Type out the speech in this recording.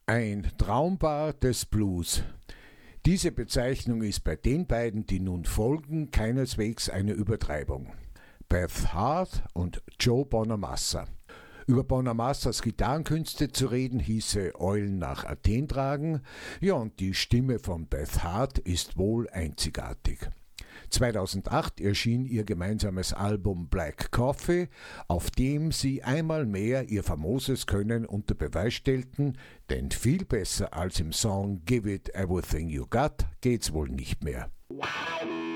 Ein Traumpaar des Blues. Diese Bezeichnung ist bei den beiden, die nun folgen, keineswegs eine Übertreibung. Beth Hart und Joe Bonamassa. Über Bonamassas Gitarrenkünste zu reden, hieße Eulen nach Athen tragen. Ja, und die Stimme von Beth Hart ist wohl einzigartig. 2008 erschien ihr gemeinsames Album Black Coffee, auf dem sie einmal mehr ihr famoses Können unter Beweis stellten, denn viel besser als im Song Give It Everything You Got geht's wohl nicht mehr. Wow.